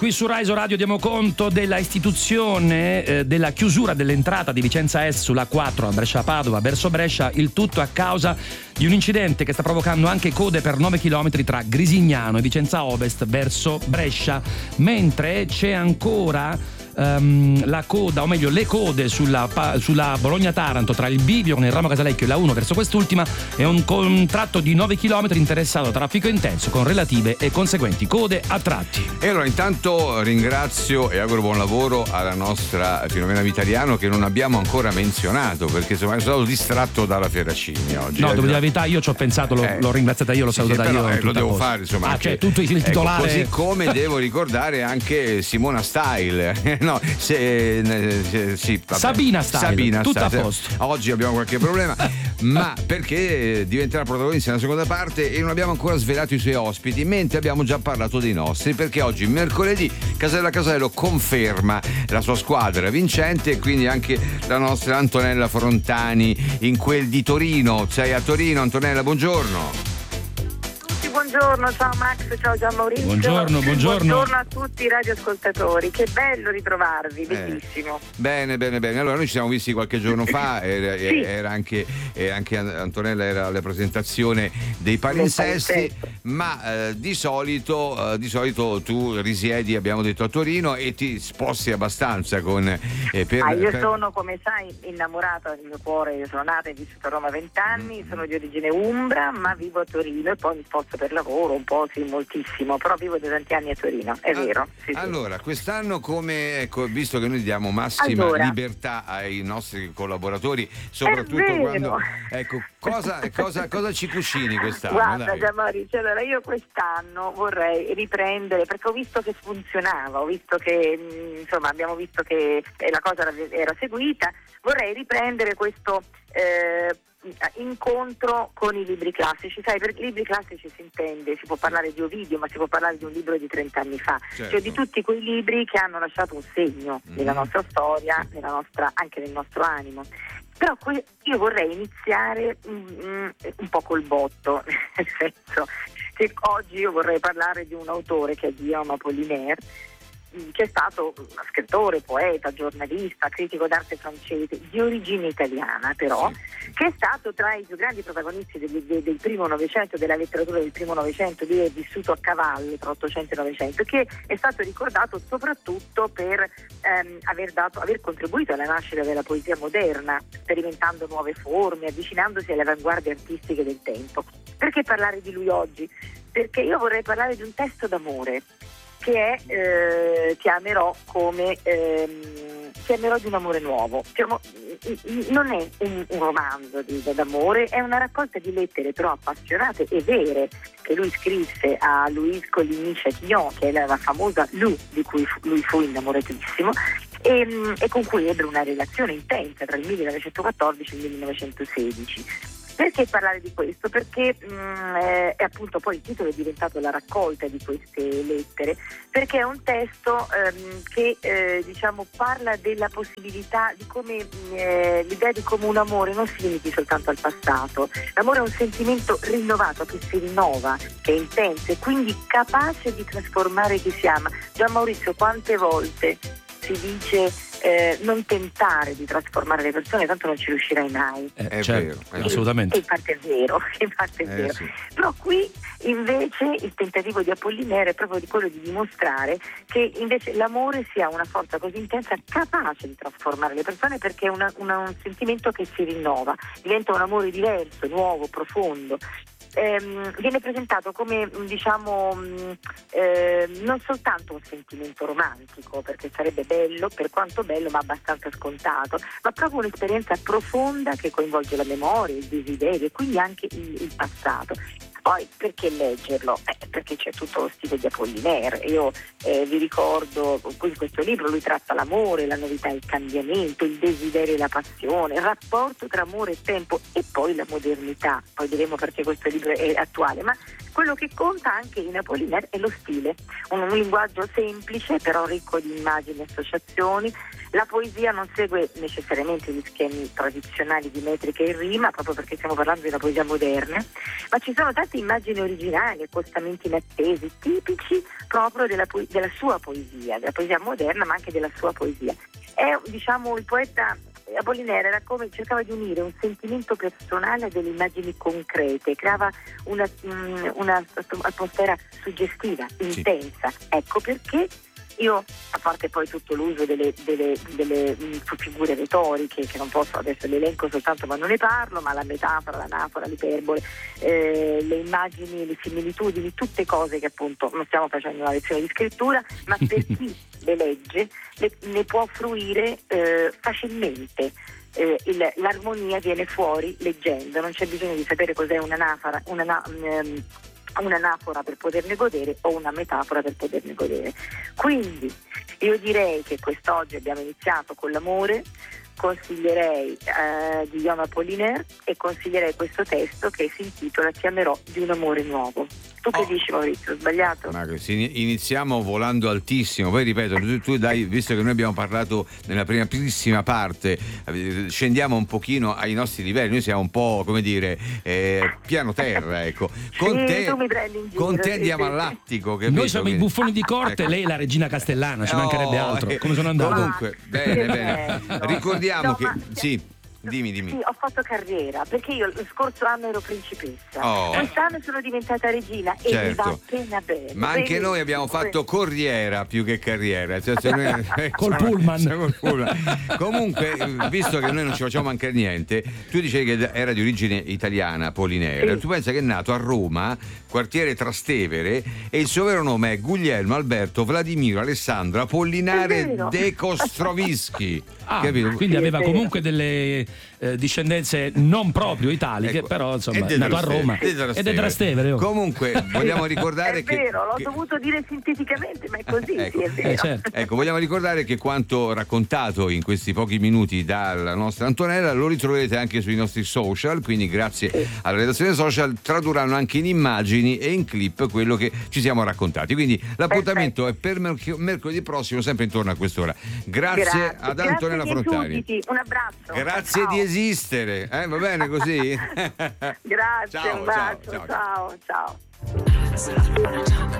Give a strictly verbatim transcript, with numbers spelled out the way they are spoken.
qui su Raiso Radio diamo conto della istituzione eh, della chiusura dell'entrata di Vicenza Est sulla quattro a Brescia-Padova verso Brescia, il tutto a causa di un incidente che sta provocando anche code per nove chilometri tra Grisignano e Vicenza Ovest verso Brescia, mentre c'è ancora Um, la coda, o meglio le code sulla, sulla Bologna-Taranto tra il bivio nel ramo Casalecchio e la uno verso quest'ultima, è un contratto di nove chilometri interessato da traffico intenso con relative e conseguenti code a tratti. E allora intanto ringrazio e auguro buon lavoro alla nostra Filomena Vitaliano, che non abbiamo ancora menzionato perché insomma, sono stato distratto dalla Ferracini oggi. No, eh, devo dire la verità, io ci ho pensato, l'ho, eh, l'ho ringraziata io, l'ho sì, salutata sì, io. però, eh, lo devo posto. fare insomma. Ah, anche, cioè tutto il titolare. Ecco, così come devo ricordare anche Simona Style. No, se, se, sì, vabbè. Sabina Style, Sabina tutto Style. a posto. Oggi abbiamo qualche problema, ma perché diventerà protagonista nella seconda parte e non abbiamo ancora svelato i suoi ospiti, mentre abbiamo già parlato dei nostri, perché oggi mercoledì Casella Casello conferma la sua squadra vincente e quindi anche la nostra Antonella Frontani in quel di Torino. Sei a Torino, Antonella, buongiorno. Buongiorno, ciao Max, ciao Gian Maurizio. Buongiorno, buongiorno. Buongiorno a tutti i radioascoltatori, che bello ritrovarvi, bellissimo. Eh, bene, bene, bene. Allora noi ci siamo visti qualche giorno fa, era, sì. era anche, era anche Antonella era alla presentazione dei palinsesti, ma eh, di solito eh, di solito tu risiedi, abbiamo detto, a Torino e ti sposti abbastanza con eh, per, ah, io per... sono, come sai, innamorata del mio cuore, io sono nata e vissuto a Roma vent'anni, mm-hmm. sono di origine umbra, ma vivo a Torino e poi mi sposto per lavoro, un po' sì, moltissimo, però vivo da tanti anni a Torino, è ah, vero. Sì, allora, sì. quest'anno come, ecco, visto che noi diamo massima allora. libertà ai nostri collaboratori, soprattutto quando, ecco, cosa, cosa, cosa ci cucini quest'anno? Guarda Gianmaurizio, allora io quest'anno vorrei riprendere, perché ho visto che funzionava, ho visto che, insomma, abbiamo visto che la cosa era seguita, vorrei riprendere questo eh, incontro con i libri classici. Sai, per libri classici si intende, si può parlare di Ovidio, ma si può parlare di un libro di trent'anni fa, certo. Cioè di tutti quei libri che hanno lasciato un segno mm. nella nostra storia, nella nostra, anche nel nostro animo. Però io vorrei iniziare um, un po' col botto, nel senso che oggi io vorrei parlare di un autore che è Guillaume Apollinaire, che è stato scrittore, poeta, giornalista, critico d'arte francese, di origine italiana però, sì. che è stato tra i più grandi protagonisti del, del, del primo Novecento, della letteratura del primo Novecento, lui è vissuto a cavallo tra Ottocento e Novecento, che è stato ricordato soprattutto per ehm, aver, dato, aver contribuito alla nascita della poesia moderna, sperimentando nuove forme, avvicinandosi alle avanguardie artistiche del tempo. Perché parlare di lui oggi? Perché io vorrei parlare di un testo d'amore che è, eh, chiamerò come ehm, chiamerò di un amore nuovo. Diciamo, non è un, un romanzo di, d'amore, è una raccolta di lettere però appassionate e vere che lui scrisse a Louise Coligny-Châtillon, che è la, la famosa Lou di cui fu, lui fu innamoratissimo, e, e con cui ebbe una relazione intensa tra il millenovecentoquattordici e il millenovecentosedici. Perché parlare di questo? Perché mh, è, è appunto poi il titolo è diventato la raccolta di queste lettere, perché è un testo ehm, che eh, diciamo parla della possibilità di come eh, l'idea di come un amore non si limiti soltanto al passato. L'amore è un sentimento rinnovato che si rinnova, che è intenso e quindi capace di trasformare chi si ama. Gian Maurizio, quante volte si dice eh, non tentare di trasformare le persone, tanto non ci riuscirai mai. Eh, è certo, vero, assolutamente. E in parte è vero, in parte è eh, vero. Sì. Però qui invece il tentativo di Apollinaire è proprio di quello di dimostrare che invece l'amore sia una forza così intensa capace di trasformare le persone, perché è una, una, un sentimento che si rinnova, diventa un amore diverso, nuovo, profondo. Ehm, viene presentato come, diciamo, mh, eh, non soltanto un sentimento romantico, perché sarebbe bello, per quanto bello, ma abbastanza scontato, ma proprio un'esperienza profonda che coinvolge la memoria, il desiderio e quindi anche il, il passato. Poi perché leggerlo? Eh, perché c'è tutto lo stile di Apollinaire. Io eh, vi ricordo, in questo libro lui tratta l'amore, la novità, il cambiamento, il desiderio e la passione, il rapporto tra amore e tempo e poi la modernità. Poi diremo perché questo libro è attuale, ma Quello che conta anche in Apollinaire è lo stile, un, un linguaggio semplice però ricco di immagini e associazioni. La poesia non segue necessariamente gli schemi tradizionali di metrica e rima, proprio perché stiamo parlando di una poesia moderna, ma ci sono tante immagini originali, accostamenti inattesi, tipici proprio della, po- della sua poesia, della poesia moderna, ma anche della sua poesia. È, diciamo, il poeta Apollinaire era come cercava di unire un sentimento personale a delle immagini concrete, creava una, um, una atmosfera suggestiva, intensa. Sì. Ecco perché io, a parte poi tutto l'uso delle, delle, delle mh, figure retoriche, che non posso adesso le elenco soltanto ma non ne parlo, ma la metafora, l'anafora, l'iperbole, eh, le immagini, le similitudini, tutte cose che appunto non stiamo facendo una lezione di scrittura, ma per chi le legge le, ne può fruire eh, facilmente. Eh, il, l'armonia viene fuori leggendo, non c'è bisogno di sapere cos'è un'anafora, una, um, un'anafora per poterne godere o una metafora per poterne godere. Quindi io direi che quest'oggi abbiamo iniziato con l'amore, consiglierei eh, di Guillaume Apollinaire e consiglierei questo testo che si intitola Ti amerò di un amore nuovo. Tu che oh. dici, Maurizio, sbagliato? Ma iniziamo volando altissimo, poi ripeto, tu, tu dai, visto che noi abbiamo parlato nella prima primissima parte, scendiamo un pochino ai nostri livelli, noi siamo un po', come dire, eh, piano terra, ecco. Con sì, te, tu mi prendi in giro, con te sì, andiamo sì, all'attico. Sì. Noi siamo i buffoni di corte, ecco. Lei la regina castellana, ci oh, mancherebbe altro. Eh, Come sono andato? Comunque, bene, bene. Ricordiamo no, che... Ma... Sì. Dimmi, dimmi. Sì, ho fatto carriera, perché io lo scorso anno ero principessa, oh. quest'anno sono diventata regina e certo. mi va appena bene. Ma anche Benissimo. Noi abbiamo fatto corriera più che carriera, cioè, se noi, col pullman. Col pullman. Comunque, visto che noi non ci facciamo mancare niente, tu dicevi che era di origine italiana, Apollinaire, sì. Tu pensa che è nato a Roma, quartiere Trastevere, e il suo vero nome è Guglielmo Alberto Vladimiro Alessandro Apollinaire de Kostrovisky. Ah, quindi aveva comunque delle eh, discendenze non proprio italiche, ecco, però insomma è nato a Roma ed è Trastevere. Oh. Comunque vogliamo ricordare è che è vero, l'ho che... dovuto dire sinteticamente, ma è così, ecco, sì, è vero. Eh, certo. Ecco, vogliamo ricordare che quanto raccontato in questi pochi minuti dalla nostra Antonella lo ritroverete anche sui nostri social, quindi grazie sì. alla redazione social tradurranno anche in immagini e in clip quello che ci siamo raccontati. Quindi l'appuntamento Perfetto. è per merc- mercoledì prossimo, sempre intorno a quest'ora. Grazie, grazie. ad Antonella Frontari. Un abbraccio. Grazie ciao. di esistere, eh? Va bene così? Grazie, ciao, un bacio, ciao, ciao. ciao. ciao.